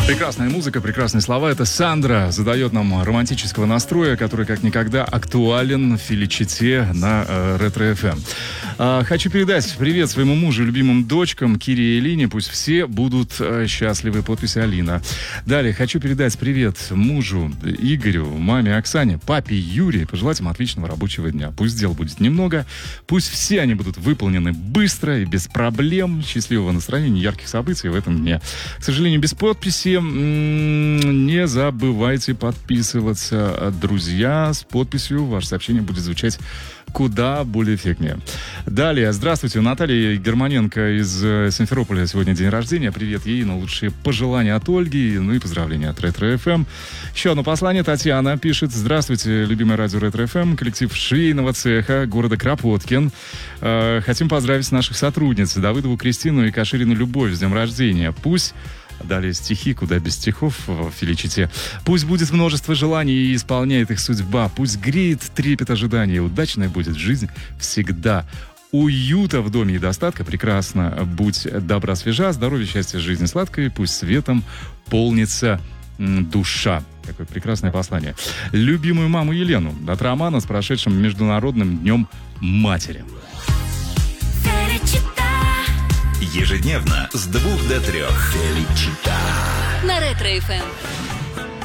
Прекрасная музыка, прекрасные слова. Это Сандра задает нам романтического настроя, который как никогда актуален в Филичите на Ретро-ФМ. Хочу передать привет своему мужу, любимым дочкам Кире и Элине. Пусть все будут счастливы. Подпись Алина. Далее хочу передать привет мужу Игорю, маме Оксане, папе Юрию. Пожелать им отличного рабочего дня. Пусть дел будет немного. Пусть все они будут выполнены быстро и без проблем. Счастливого настроения, ярких событий в этом дне. К сожалению, без подписи. Не забывайте подписываться, друзья. С подписью ваше сообщение будет звучать куда более эффектнее. Далее, здравствуйте, Наталья Германенко из Симферополя. Сегодня день рождения. Привет ей, наилучшие пожелания от Ольги, ну и поздравления от Ретро-ФМ. Еще одно послание. Татьяна пишет: здравствуйте, любимое радио Ретро-ФМ, коллектив швейного цеха города Кропоткин. Хотим поздравить наших сотрудниц Давыдову Кристину и Каширину Любовь с днем рождения. Пусть... Далее стихи, куда без стихов в Филичите. Пусть будет множество желаний и исполняет их судьба. Пусть греет трепет ожидания. Удачная будет жизнь всегда. Уюта в доме и достатка. Прекрасно. Будь добра, свежа. Здоровья, счастья, жизни сладкой. Пусть светом полнится душа. Какое прекрасное послание. Любимую маму Елену от Романа с прошедшим Международным днем матери. Ежедневно с 2 до 3. Феличита. На Ретро-ФМ.